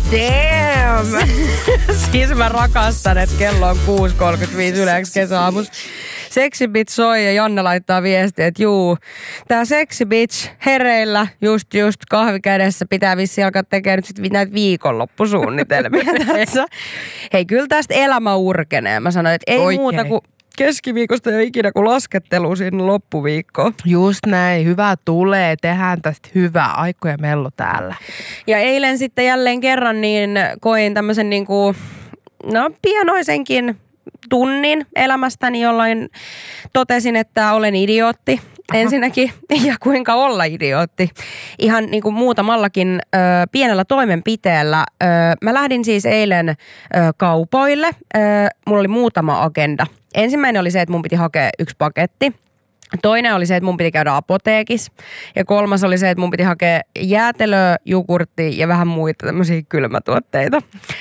damn! Siis mä rakastan, että kello on 6.35 yleensä kesäaamus. Sexy bitch soi ja Janne laittaa viestiä, että juu, tää sexy bitch hereillä, just kahvi kädessä, pitää vissiin alkaa tekemään nyt sit näitä viikonloppusuunnitelmia tässä. Hei, kyllä tästä elämä urkenee. Mä sanoin, että ei oikein muuta kuin keskiviikosta jo ikinä kuin laskettelu sinne loppuviikkoon. Just näin, hyvä tulee, tehdään tästä hyvää, Aikko ja Mellu täällä. Ja eilen sitten jälleen kerran niin koin tämmöisen niinku, pienoisenkin tunnin elämästäni, jolloin totesin, että olen idiootti ensinnäkin ja kuinka olla idiootti. Ihan niin kuin muutamallakin pienellä toimenpiteellä. Mä lähdin siis eilen kaupoille. Mulla oli muutama agenda. Ensimmäinen oli se, että mun piti hakea 1 paketti. Toinen oli se, että mun piti käydä apoteekissa. Ja kolmas oli se, että mun piti hakea jäätelöä, jogurttia ja vähän muita tämmöisiä kylmätuotteita.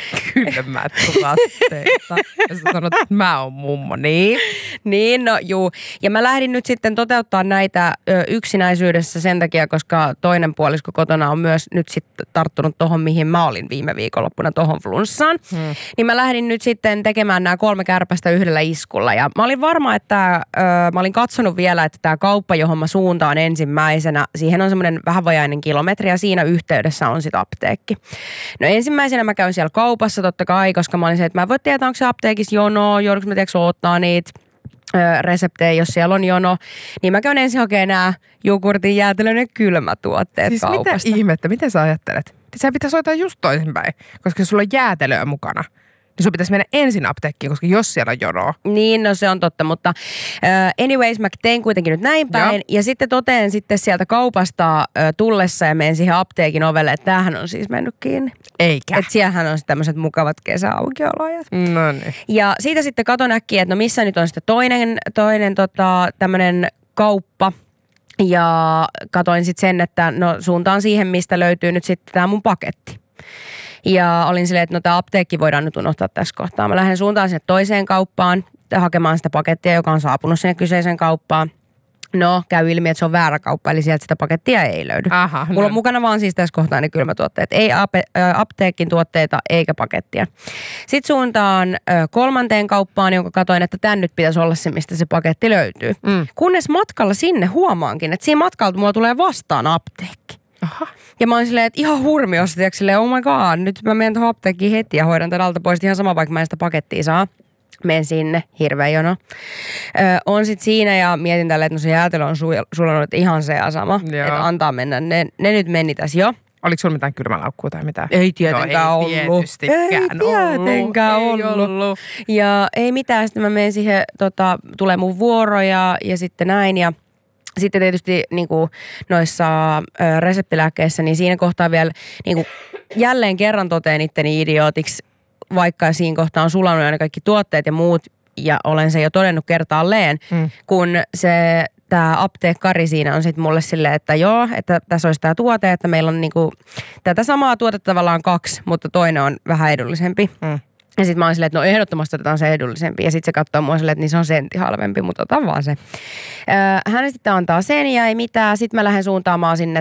Kylmätuotteita? Ja sä sanot, että mä oon mummo, niin? Niin, no juu. Ja mä lähdin nyt sitten toteuttaa näitä yksinäisyydessä sen takia, koska toinen puolisko kotona on myös nyt sitten tarttunut tohon, mihin mä olin viime viikonloppuna, tohon flunssaan. Niin mä lähdin nyt sitten tekemään nämä 3 kärpästä yhdellä iskulla. Ja mä olin varma, että mä olin katsonut vielä, että tämä kauppa, johon mä suuntaan ensimmäisenä, siihen on semmoinen vähän vajainen kilometri ja siinä yhteydessä on sitten apteekki. No ensimmäisenä mä käyn siellä kaupassa totta kai, koska mä olin se, että mä en voi tietää, onko se apteekissa jono, joudunko mä tiedätkö ottaa niitä reseptejä, jos siellä on jono. Niin mä käyn ensin hakemaan nämä jogurtin, jäätelön ja kylmätuotteet siis kaupasta. Mitä ihmettä, miten sä ajattelet? Sä pitäisi hoitaa just toisinpäin, koska sulla on jäätelöä mukana. Niin sun pitäisi mennä ensin apteekkiin, koska jos siellä on jonoa. Niin, no se on totta, mutta anyways mä tein kuitenkin nyt näin päin. Ja sitten toteen sitten sieltä kaupasta tullessa ja menen siihen apteekin ovelle, että tämähän on siis mennyt kiinni. Eikä. Että siellähän on tämmöiset mukavat kesäaukioloajat. No niin. Ja siitä sitten katon äkkiä, että no missä nyt on sitten toinen tämmönen kauppa. Ja katoin sitten sen, että no suuntaan siihen, mistä löytyy nyt sitten tämä mun paketti. Ja olin silleen, että no tämä apteekki voidaan nyt unohtaa tässä kohtaa. Mä lähden suuntaan sinne toiseen kauppaan hakemaan sitä pakettia, joka on saapunut sinne kyseiseen kauppaan. No, käy ilmi, että se on väärä kauppa, eli sieltä sitä pakettia ei löydy. Aha, mulla on mukana vaan siis tässä kohtaa ne kylmätuotteet. Ei apteekin tuotteita eikä pakettia. Sitten suuntaan 3. kauppaan, jonka katoin, että tän nyt pitäisi olla se, mistä se paketti löytyy. Kunnes matkalla sinne huomaankin, että siinä matkalla mulla tulee vastaan apteekki. Aha. Ja mä oon silleen, että ihan hurmiossa, tiedätkö, silleen, oh my god, nyt mä menen tuohon apteekkiin heti ja hoidan tän alta pois. Ihan sama, vaikka mä en sitä pakettia saa. Menen sinne, hirveä jono. On sit siinä ja mietin tälle, että no se jäätelö on sulanut, että ihan se ja sama. Että antaa mennä. Ne nyt meni tässä jo. Oliko sulla mitään kylmälaukkua tai mitään? Ei tietenkään ollut. Ei tietenkään ollut. Ja ei mitään. Sitten mä menen siihen, tulee mun vuoro ja sitten näin ja sitten tietysti niin kuin noissa reseptilääkkeissä, niin siinä kohtaa vielä niin kuin jälleen kerran toteen itteni idiootiksi, vaikka siinä kohtaa on sulanut aina kaikki tuotteet ja muut, ja olen sen jo todennut kertaalleen, kun tämä apteekkari siinä on sitten mulle silleen, että joo, että tässä olisi tämä tuote, että meillä on niinku tätä samaa tuotetta tavallaan 2, mutta toinen on vähän edullisempi. Ja sitten mä oon silleen, että no ehdottomasti otetaan se edullisempi. Ja sitten se katsoo mua silleen, että niin se on sentti halvempi, mutta otan vaan se. Hän sitten antaa sen ja ei mitään. Sitten mä lähden suuntaamaan sinne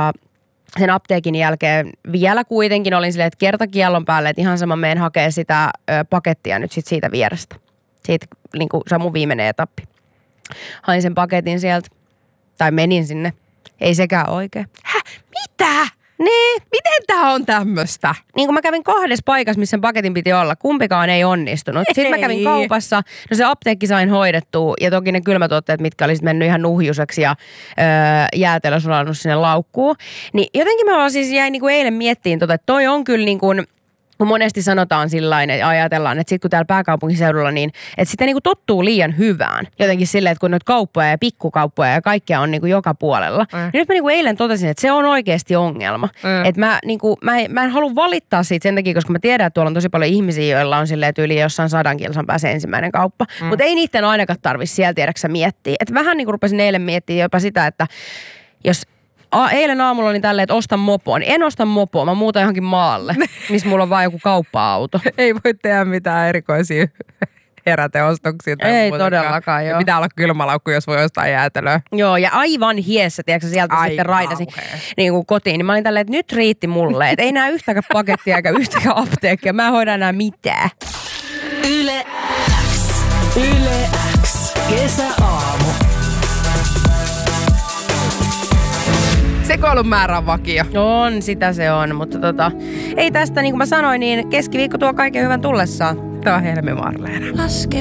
sen apteekin jälkeen. Vielä kuitenkin olin silleen, että kertakiellon päälle, että ihan sama menen hakea sitä pakettia nyt sit siitä vierestä. Siitä niin kuin se on mun viimeinen etappi. Hain sen paketin sieltä. Tai menin sinne. Ei sekään oikein. Mitä? Niin. Miten tää on tämmöstä? Niin kun mä kävin 2 paikassa, missä sen paketin piti olla. Kumpikaan ei onnistunut. Sitten mä kävin kaupassa. No se apteekki sain hoidettua. Ja toki ne kylmätuotteet, mitkä olisit mennyt ihan nuhjuseksi ja jäätelö sulannut sinne laukkuun. Niin jotenkin mä siis jäin niin kuin eilen miettiin että toi on kyllä niin kuin, kun monesti sanotaan sillain, että ajatellaan, että sitten kun täällä pääkaupunkiseudulla, niin että sitten niinku tottuu liian hyvään. Jotenkin silleen, että kun noita kauppoja ja pikkukauppoja ja kaikkea on niinku joka puolella. Ja nyt mä niinku eilen totesin, että se on oikeasti ongelma. Että mä en halua valittaa siitä sen takia, koska mä tiedän, että tuolla on tosi paljon ihmisiä, joilla on silleen tyyliin jossain 100 kilsan päässä ensimmäinen kauppa. Mutta ei niiden ainakaan tarvitse siellä tiedäksä miettiä. Että vähän niinku rupesin eilen miettimään jopa sitä, että jos eilen aamulla oli tälleen, että ostan mopoa. Niin en osta mopoa, mä muutan johonkin maalle, missä mulla on vaan joku kauppa-auto. Ei voi tehdä mitään erikoisia heräteostoksia tai Ei muutakaan. todellakaan, joo. Ja pitää olla kylmälaukku, jos voi ostaa jäätelöä. Joo, ja aivan hiessä, tiedätkö, sieltä sitten raidasi niin kuin kotiin. Niin mä olin tälleen, että nyt riitti mulle. Että ei nää yhtäkään pakettia eikä yhtäkään apteekkia. Mä en hoida enää mitään. Yle X. Yle X. Kesäaamu. Sekoilun määrä on vakio. On, sitä se on. Mutta ei tästä, niin kuin mä sanoin, niin keskiviikko tuo kaiken hyvän tullessaan. Tämä on Helmi Marleena. Laske